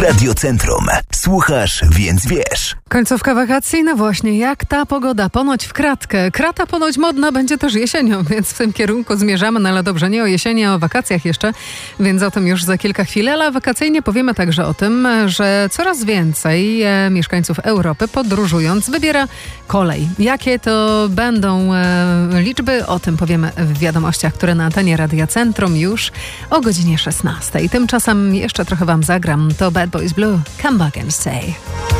Radiocentrum. Słuchasz, więc wiesz. Końcówka wakacji, no właśnie, jak ta pogoda? Ponoć w kratkę. Krata ponoć modna będzie też jesienią, więc w tym kierunku zmierzamy, no ale dobrze, nie o jesieni, a o wakacjach jeszcze, więc o tym już za kilka chwil, ale wakacyjnie powiemy także o tym, że coraz więcej mieszkańców Europy podróżując wybiera kolej. Jakie to będą liczby? O tym powiemy w wiadomościach, które na antenie Radia Centrum już o godzinie 16. Tymczasem jeszcze trochę wam zagram. To Bad Boys Blue. Come back and stay.